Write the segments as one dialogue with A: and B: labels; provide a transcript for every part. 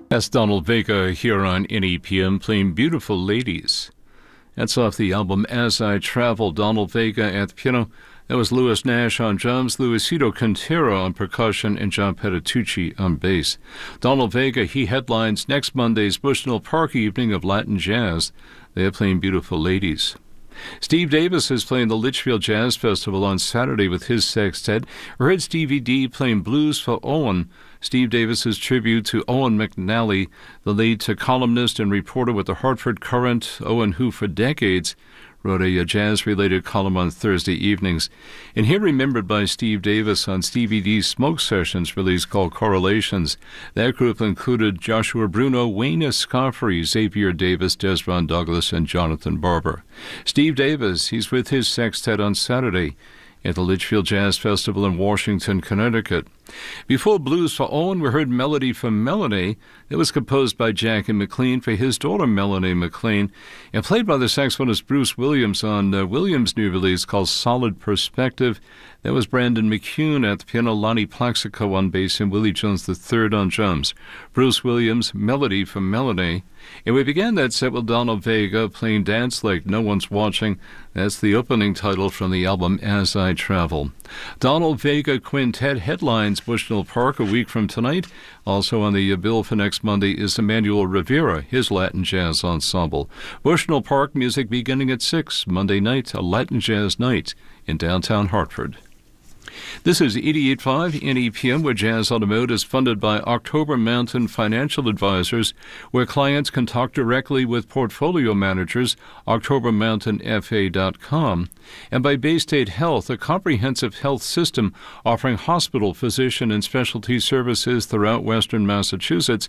A: That's Donald Vega here on NEPM playing Beautiful Ladies. That's off the album As I Travel. Donald Vega at the piano. That was Louis Nash on drums, Luisito Quintero on percussion, and John Petitucci on bass. Donald Vega, he headlines next Monday's Bushnell Park evening of Latin jazz. They are playing Beautiful Ladies. Steve Davis is playing the Litchfield Jazz Festival on Saturday with his sextet. We heard Stevie D playing Blues for Owen. Steve Davis's tribute to Owen McNally, the late columnist and reporter with the Hartford Courant. Owen, who for decades wrote a jazz-related column on Thursday evenings. And here remembered by Steve Davis on Stevie D's Smoke Sessions release called Correlations. That group included Joshua Bruno, Wayne Escoffery, Xavier Davis, Desron Douglas, and Jonathan Barber. Steve Davis, he's with his sextet on Saturday at the Litchfield Jazz Festival in Washington, Connecticut. Before Blues for Owen, we heard Melody for Melanie. It was composed by Jackie McLean for his daughter Melanie McLean and played by the saxophonist Bruce Williams on Williams' new release called Solid Perspective. That was Brandon McCune at the piano, Lonnie Plaxico on bass, and Willie Jones III on drums. Bruce Williams, Melody for Melanie. And we began that set with Donald Vega playing Dance Like No One's Watching. That's the opening title from the album As I Travel. Donald Vega Quintet headlines Bushnell Park a week from tonight. Also on the bill for next Monday is Emmanuel Rivera, his Latin Jazz Ensemble. Bushnell Park music beginning at 6 Monday night, a Latin Jazz night in downtown Hartford. This is 88.5 NEPM, where Jazz on the Mode is funded by October Mountain Financial Advisors, where clients can talk directly with portfolio managers, octobermountainfa.com, and by Baystate Health, a comprehensive health system offering hospital, physician, and specialty services throughout western Massachusetts,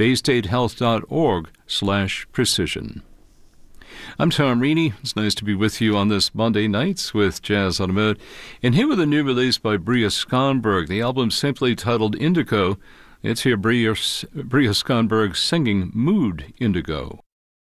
A: baystatehealth.org/precision. I'm Tom Reaney. It's nice to be with you on this Monday nights with Jazz on the Mode. And here with a new release by Bria Skonberg. The album simply titled Indigo. It's here Bria Skonberg singing Mood Indigo.